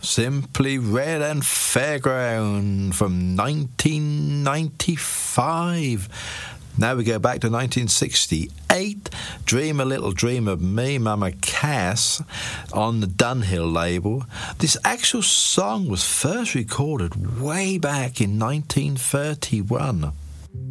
Simply Red and Fairground from 1995. Now we go back to 1968. Dream a Little Dream of Me, Mama Cass, on the Dunhill label. This actual song was first recorded way back in 1931.